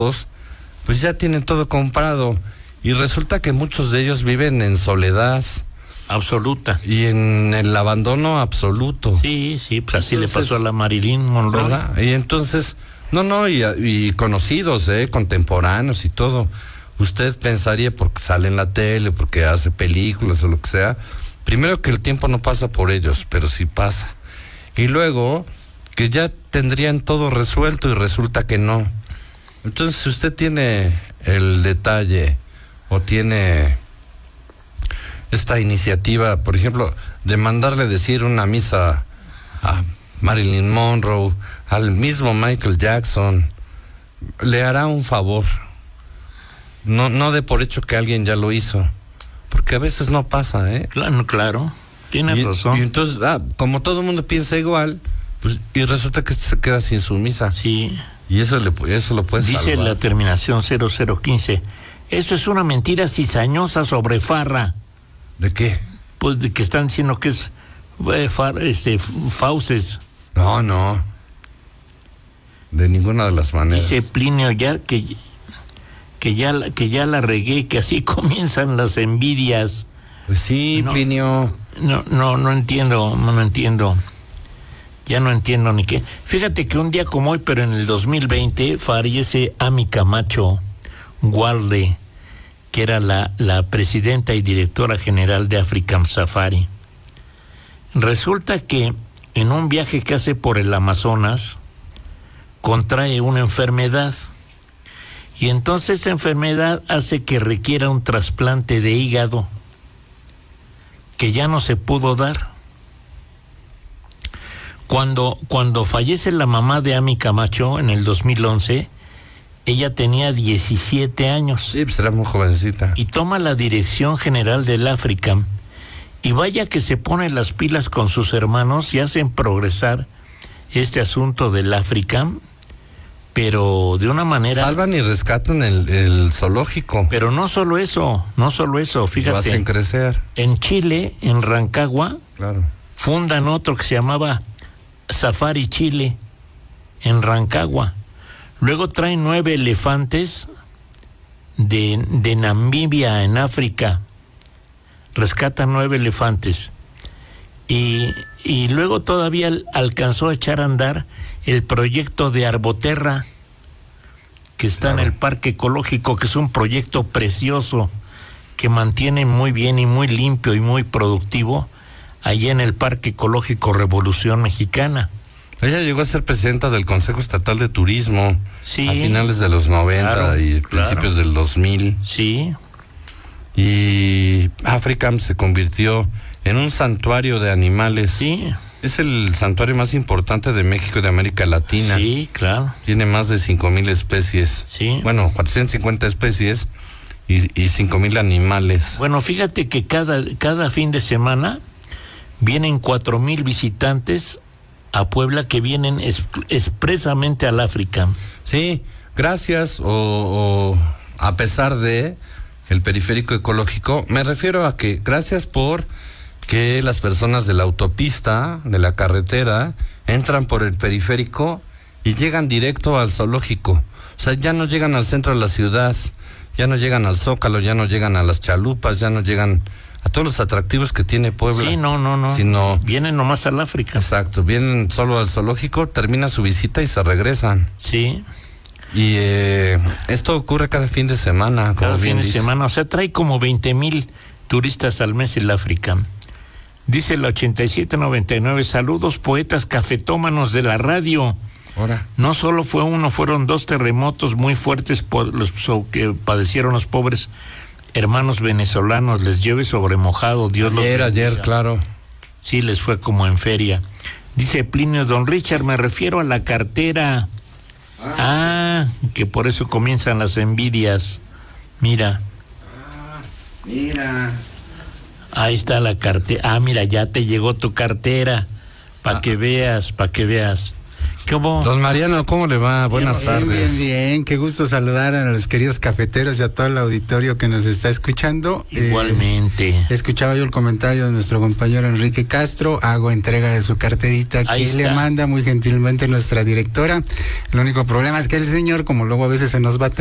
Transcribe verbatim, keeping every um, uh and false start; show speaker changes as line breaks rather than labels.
pues ya tienen todo comprado y resulta que muchos de ellos viven en soledad
absoluta
y en el abandono absoluto.
Sí, sí, pues así entonces, le pasó a la Marilyn Monroe.
¿Verdad? Y entonces, no, no, y, y conocidos, eh, contemporáneos y todo. Usted pensaría porque sale en la tele, porque hace películas o lo que sea, primero que el tiempo no pasa por ellos, pero sí pasa. Y luego que ya tendrían todo resuelto y resulta que no. Entonces, si usted tiene el detalle o tiene esta iniciativa, por ejemplo, de mandarle decir una misa a Marilyn Monroe, al mismo Michael Jackson, le hará un favor. No, no de por hecho que alguien ya lo hizo, porque a veces no pasa, ¿eh?
Claro, claro, tienes
y,
razón.
Y entonces, ah, como todo el mundo piensa igual, pues, y resulta que se queda sin su misa.
Sí.
Y eso, le, eso lo puede
Dice
salvar.
la terminación cero cero quince. Eso es una mentira cizañosa sobre Farra.
¿De qué?
Pues de que están diciendo que es eh, far, este, fauces.
No, no. De ninguna de las maneras.
Dice Plinio ya que, que, ya, que ya la regué, que así comienzan las envidias.
Pues sí, no, Plinio.
No, no, no entiendo, no, no entiendo. Ya no entiendo ni qué. Fíjate que un día como hoy, pero en el dos mil veinte, fallece Ami Camacho Guarde, que era la, la presidenta y directora general de African Safari. Resulta que en un viaje que hace por el Amazonas, contrae una enfermedad. Y entonces esa enfermedad hace que requiera un trasplante de hígado, que ya no se pudo dar. Cuando, cuando fallece la mamá de Ami Camacho en el dos mil once, ella tenía diecisiete años.
Sí, pues era muy jovencita.
Y toma la dirección general del African. Y vaya que se pone las pilas con sus hermanos y hacen progresar este asunto del African, pero de una manera...
Salvan y rescatan el, el zoológico.
Pero no solo eso, no solo eso, fíjate.
Lo hacen crecer.
En Chile, en Rancagua,
claro,
fundan otro que se llamaba Safari Chile, en Rancagua. Luego traen nueve elefantes de, de Namibia, en África. Rescatan nueve elefantes. Y, y luego todavía alcanzó a echar a andar el proyecto de Arboterra, que está claro. en el Parque Ecológico, que es un proyecto precioso, que mantiene muy bien y muy limpio y muy productivo allá en el Parque Ecológico Revolución Mexicana.
Ella llegó a ser presidenta del Consejo Estatal de Turismo,
sí,
a finales de los noventa claro, y claro. principios del dos mil.
Sí.
Y African se convirtió en un santuario de animales.
Sí.
Es el santuario más importante de México y de América Latina.
Sí, claro.
Tiene más de cinco mil especies.
Sí.
Bueno, cuatrocientas cincuenta especies y, y cinco mil animales.
Bueno, fíjate que cada, cada fin de semana vienen cuatro mil visitantes a Puebla, que vienen es, expresamente al África.
Sí, gracias o, o a pesar de el periférico ecológico, me refiero a que gracias por que las personas de la autopista, de la carretera, entran por el periférico y llegan directo al zoológico. O sea, ya no llegan al centro de la ciudad, ya no llegan al Zócalo, ya no llegan a las chalupas, ya no llegan a todos los atractivos que tiene Puebla.
Sí, no, no, no.
Sino,
vienen nomás al África.
Exacto, vienen solo al zoológico, termina su visita y se regresan.
Sí.
Y eh, esto ocurre cada fin de semana. Como
cada
bien
fin de
dice.
semana, o sea, trae como veinte mil turistas al mes el África. Dice el ochenta y siete noventa y nueve, saludos poetas cafetómanos de la radio.
Ahora.
No solo fue uno, fueron dos terremotos muy fuertes por los que padecieron los pobres hermanos venezolanos. Les llueve sobre mojado, Dios los
bendiga. Ayer, ayer, claro.
Sí, les fue como en feria. Dice Plinio, don Richard, me refiero a la cartera. Ah, ah que por eso comienzan las envidias. Mira.
Ah, mira.
Ahí está la cartera. Ah, mira, ya te llegó tu cartera. Para ah. que veas, para que veas. ¿Cómo?
Don Mariano, ¿cómo le va? Buenas
Bien,
tardes.
bien, bien. Qué gusto saludar a los queridos cafeteros y a todo el auditorio que nos está escuchando.
Igualmente.
Eh, escuchaba yo el comentario de nuestro compañero Enrique Castro. Hago entrega de su carterita
Ahí
que le
está.
manda muy gentilmente nuestra directora. El único problema es que el señor, como luego a veces se nos va a